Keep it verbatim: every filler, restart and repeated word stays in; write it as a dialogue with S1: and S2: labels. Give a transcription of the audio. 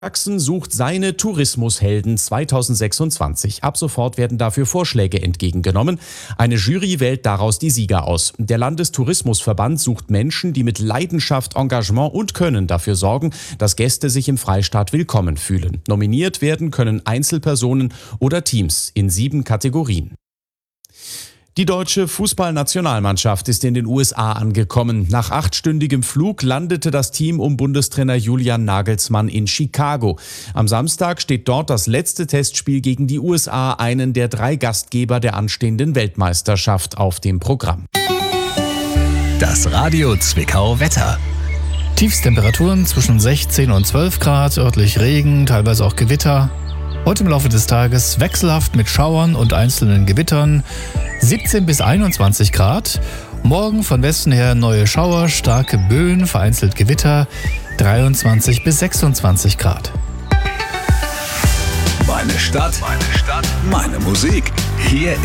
S1: Sachsen sucht seine Tourismushelden zweitausendsechsundzwanzig. Ab sofort werden dafür Vorschläge entgegengenommen. Eine Jury wählt daraus die Sieger aus. Der Landestourismusverband sucht Menschen, die mit Leidenschaft, Engagement und Können dafür sorgen, dass Gäste sich im Freistaat willkommen fühlen. Nominiert werden können Einzelpersonen oder Teams in sieben Kategorien. Die deutsche Fußballnationalmannschaft ist in den U S A angekommen. Nach achtstündigem Flug landete das Team um Bundestrainer Julian Nagelsmann in Chicago. Am Samstag steht dort das letzte Testspiel gegen die U S A, einen der drei Gastgeber der anstehenden Weltmeisterschaft, auf dem Programm.
S2: Das Radio Zwickau Wetter.
S3: Tiefstemperaturen zwischen sechzehn und zwölf Grad, örtlich Regen, teilweise auch Gewitter. Heute im Laufe des Tages wechselhaft mit Schauern und einzelnen Gewittern, siebzehn bis einundzwanzig Grad. Morgen von Westen her neue Schauer, starke Böen, vereinzelt Gewitter, dreiundzwanzig bis sechsundzwanzig Grad.
S2: Meine Stadt, meine Stadt, meine Musik. Hier